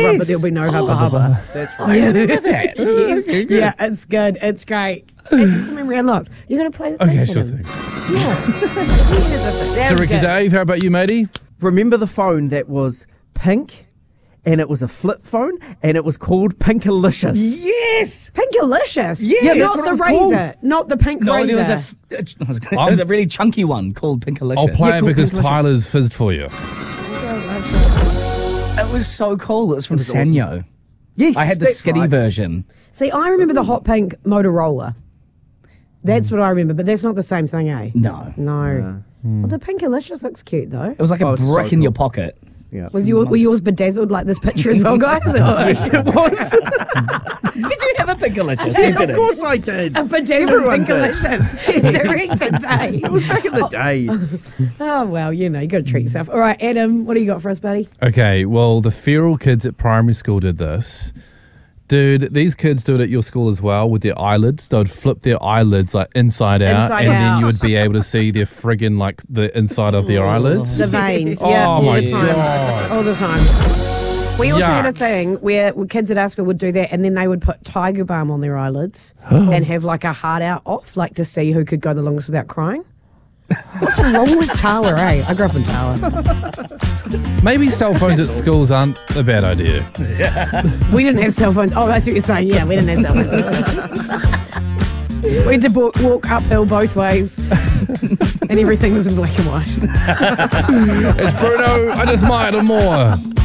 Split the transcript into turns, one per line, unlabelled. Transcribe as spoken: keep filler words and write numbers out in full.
yes. but there'll be no hubba hubba.
That's right.
Yeah.
Look at that. Yes, very good.
Yeah, it's good. It's great. It's a memory unlocked. You're going to play the thing.
Okay, sure
Adam?
thing.
Yeah. Here's the thing. That was
Director
good.
Dave, how about you, matey?
Remember the phone that was pink? And it was a flip phone, and it was called Pinkalicious.
Yes! Pinkalicious.
Yeah,
yeah,
that's
not
what
the
it was
razor.
called.
Not the pink
No,
razor.
there was a, f- a, I was gonna- there was a really chunky one called Pinkalicious.
I'll play
Yeah,
it
cool,
because
Pinkalicious.
Tyler's fizzed for you.
It was so cool. It was from
was awesome.
Sanyo.
Yes,
I had the
that's
skitty
right.
version.
See, I remember the hot pink Motorola. That's what I remember, but that's not the same thing, eh?
No.
No. Well, the Pinkalicious looks cute, though.
It was like a
Oh, it's so
brick in
cool.
your pocket.
Yeah.
Was your, were yours bedazzled like this picture as well, guys?
Yes, it was.
Did you have a Pinkalicious? You did
Of course I did.
A bedazzled
Everyone did.
Pinkalicious. Director Dave.
It was back in the day.
Oh, well, you know, you got to treat yourself. All right, Adam, what do you got for us, buddy?
Okay, well, the feral kids at primary school did this. Dude, these kids do it at your school as well with their eyelids. They would flip their eyelids like inside out,
Inside
and
out.
then you would be able to see their friggin' like the inside of their eyelids.
The veins.
Oh
Yeah, all
my
the time.
God.
All the time. We also had a
Yuck.
thing where kids at our school would do that, and then they would put tiger balm on their eyelids and have like a heart out off, like to see who could go the longest without crying. What's wrong with Tala, eh? I grew up in Tala.
Maybe cell phones at schools aren't a bad idea.
We didn't have cell phones. Oh, that's what you're saying. Yeah, we didn't have cell phones. We had to walk, walk uphill both ways, and everything was in black and white.
It's Bruno, I just might or more.